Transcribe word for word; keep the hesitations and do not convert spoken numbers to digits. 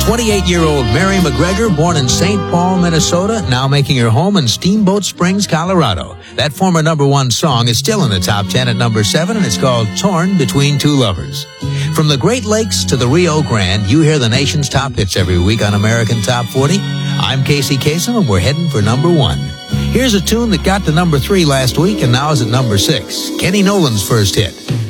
twenty-eight-year-old Mary McGregor, born in Saint Paul, Minnesota, now making her home in Steamboat Springs, Colorado. That former number one song is still in the top ten at number seven, and it's called Torn Between Two Lovers. From the Great Lakes to the Rio Grande, you hear the nation's top hits every week on American Top forty. I'm Casey Kasem, and we're heading for number one. Here's a tune that got to number three last week and now is at number six. Kenny Nolan's first hit.